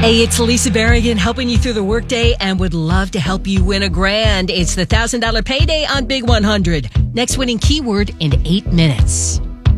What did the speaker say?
Hey, it's Lisa Berrigan helping you through the workday and would love to help you win a grand. It's the $1,000 payday on Big 100. Next winning keyword in 8 minutes.